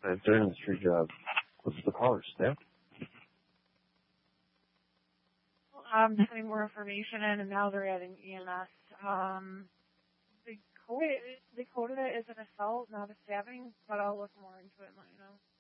during the street job, what's the caller stabbed? I'm putting more information in, and now they're adding EMS. They coded it as an assault, not a stabbing, but I'll look more into it and let you know.